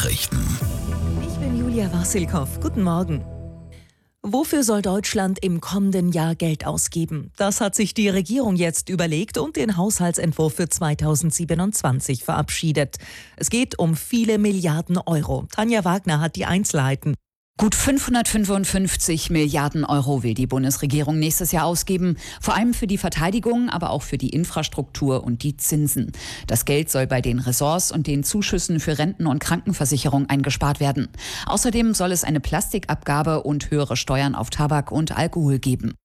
Nachrichten. Ich bin Julia Wassilkow. Guten Morgen. Wofür soll Deutschland im kommenden Jahr Geld ausgeben? Das hat sich die Regierung jetzt überlegt und den Haushaltsentwurf für 2027 verabschiedet. Es geht um viele Milliarden Euro. Tanja Wagner hat die Einzelheiten. Gut 555 Milliarden Euro will die Bundesregierung nächstes Jahr ausgeben, vor allem für die Verteidigung, aber auch für die Infrastruktur und die Zinsen. Das Geld soll bei den Ressorts und den Zuschüssen für Renten- und Krankenversicherung eingespart werden. Außerdem soll es eine Plastikabgabe und höhere Steuern auf Tabak und Alkohol geben.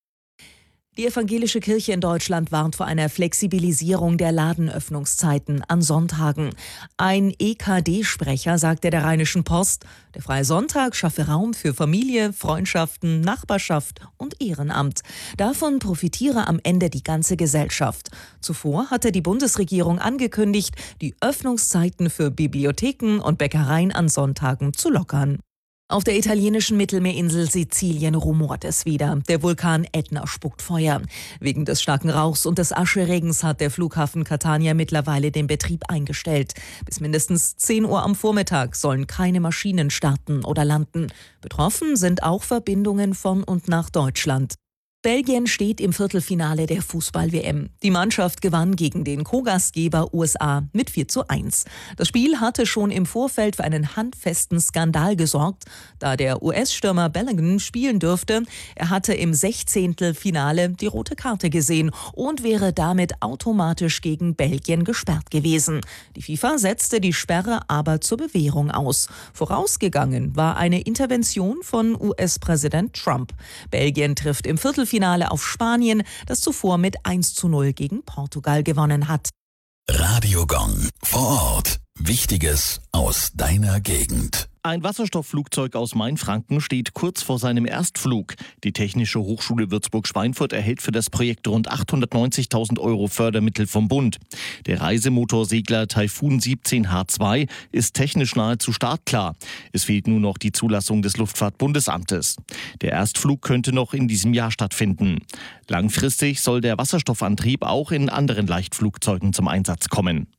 Die evangelische Kirche in Deutschland warnt vor einer Flexibilisierung der Ladenöffnungszeiten an Sonntagen. Ein EKD-Sprecher sagte der Rheinischen Post, der Freie Sonntag schaffe Raum für Familie, Freundschaften, Nachbarschaft und Ehrenamt. Davon profitiere am Ende die ganze Gesellschaft. Zuvor hatte die Bundesregierung angekündigt, die Öffnungszeiten für Bibliotheken und Bäckereien an Sonntagen zu lockern. Auf der italienischen Mittelmeerinsel Sizilien rumort es wieder. Der Vulkan Ätna spuckt Feuer. Wegen des starken Rauchs und des Ascheregens hat der Flughafen Catania mittlerweile den Betrieb eingestellt. Bis mindestens 10 Uhr am Vormittag sollen keine Maschinen starten oder landen. Betroffen sind auch Verbindungen von und nach Deutschland. Belgien steht im Viertelfinale der Fußball-WM. Die Mannschaft gewann gegen den Co-Gastgeber USA mit 4:1. Das Spiel hatte schon im Vorfeld für einen handfesten Skandal gesorgt, da der US-Stürmer Bellingham spielen dürfte. Er hatte im 16. Finale die rote Karte gesehen und wäre damit automatisch gegen Belgien gesperrt gewesen. Die FIFA setzte die Sperre aber zur Bewährung aus. Vorausgegangen war eine Intervention von US-Präsident Trump. Belgien trifft im Viertelfinale auf Spanien, das zuvor mit 1:0 gegen Portugal gewonnen hat. Radio Gong. Vor Ort. Wichtiges aus deiner Gegend. Ein Wasserstoffflugzeug aus Mainfranken steht kurz vor seinem Erstflug. Die Technische Hochschule Würzburg-Schweinfurt erhält für das Projekt rund 890.000 Euro Fördermittel vom Bund. Der Reisemotorsegler Taifun 17H2 ist technisch nahezu startklar. Es fehlt nur noch die Zulassung des Luftfahrtbundesamtes. Der Erstflug könnte noch in diesem Jahr stattfinden. Langfristig soll der Wasserstoffantrieb auch in anderen Leichtflugzeugen zum Einsatz kommen.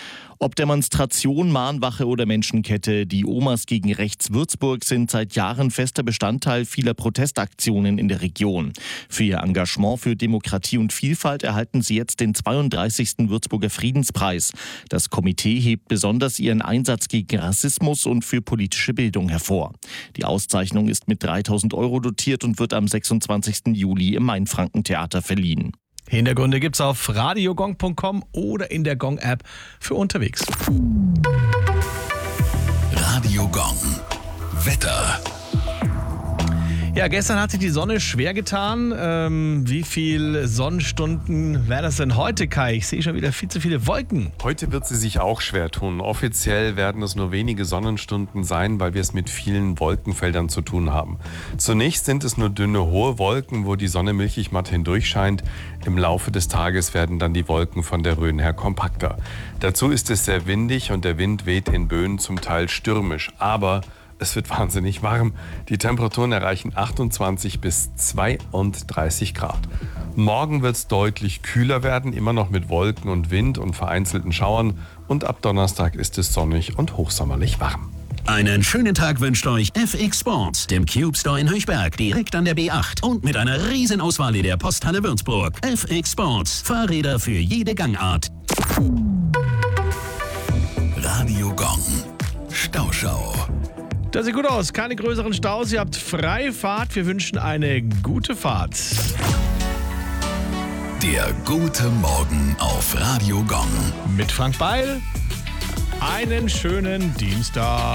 Ob Demonstration, Mahnwache oder Menschenkette, die Omas gegen Rechts Würzburg sind seit Jahren fester Bestandteil vieler Protestaktionen in der Region. Für ihr Engagement für Demokratie und Vielfalt erhalten sie jetzt den 32. Würzburger Friedenspreis. Das Komitee hebt besonders ihren Einsatz gegen Rassismus und für politische Bildung hervor. Die Auszeichnung ist mit 3.000 Euro dotiert und wird am 26. Juli im Mainfranken-Theater verliehen. Hintergründe gibt's auf radiogong.com oder in der Gong-App für unterwegs. Radio Gong. Wetter. Ja, gestern hat sich die Sonne schwer getan. Wie viele Sonnenstunden wären das denn heute, Kai? Ich sehe schon wieder viel zu viele Wolken. Heute wird sie sich auch schwer tun. Offiziell werden es nur wenige Sonnenstunden sein, weil wir es mit vielen Wolkenfeldern zu tun haben. Zunächst sind es nur dünne, hohe Wolken, wo die Sonne milchig matt hindurch scheint. Im Laufe des Tages werden dann die Wolken von der Rhön her kompakter. Dazu ist es sehr windig und der Wind weht in Böen zum Teil stürmisch. Aber es wird wahnsinnig warm. Die Temperaturen erreichen 28 bis 32 Grad. Morgen wird es deutlich kühler werden, immer noch mit Wolken und Wind und vereinzelten Schauern. Und ab Donnerstag ist es sonnig und hochsommerlich warm. Einen schönen Tag wünscht euch FX Sports, dem Cube Store in Höchberg, direkt an der B8 und mit einer riesen Auswahl in der Posthalle Würzburg. FX Sports, Fahrräder für jede Gangart. Radio Gong. Stauschau. Das sieht gut aus. Keine größeren Staus. Ihr habt freie Fahrt. Wir wünschen eine gute Fahrt. Der gute Morgen auf Radio Gong. Mit Frank Beil. Einen schönen Dienstag.